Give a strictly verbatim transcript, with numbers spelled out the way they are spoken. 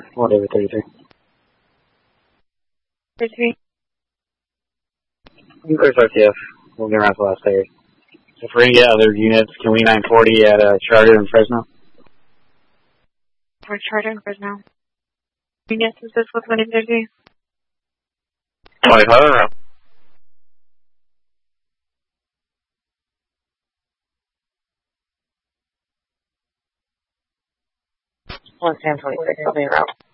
Whatever, thirty-three. thirty-three. There's R T F. We'll get around to the last day. If we're going to get other units, can we nine forty at uh, Charter and Fresno? For Charter and Fresno. Units, is this with one thirty? twenty-five. one ten twenty-six, I'll be around.